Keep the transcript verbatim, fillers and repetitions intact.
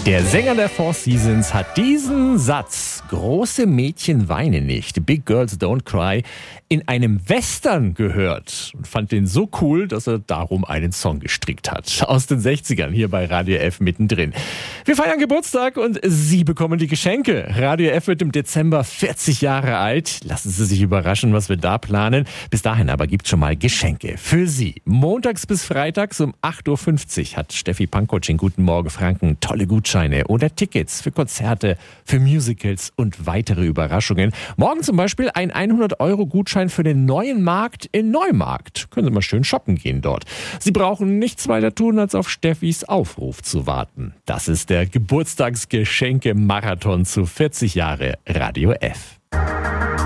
Der Sänger der Four Seasons hat diesen Satz, große Mädchen weinen nicht, Big Girls Don't Cry, in einem Western gehört und fand den so cool, dass er darum einen Song gestrickt hat. Aus den sechzigern hier bei Radio F mittendrin. Wir feiern Geburtstag und Sie bekommen die Geschenke. Radio F wird im Dezember vierzig Jahre alt. Lassen Sie sich überraschen, was wir da planen. Bis dahin aber gibt's schon mal Geschenke für Sie. Montags bis freitags um acht Uhr fünfzig hat Steffi Pankow in Guten Morgen Franken tolle Gutscheine oder Tickets für Konzerte, für Musicals und weitere Überraschungen. Morgen zum Beispiel ein hundert Euro Gutschein für den neuen Markt in Neumarkt. Können Sie mal schön shoppen gehen dort. Sie brauchen nichts weiter tun, als auf Steffis Aufruf zu warten. Das ist der Geburtstagsgeschenke-Marathon zu vierzig Jahre Radio F.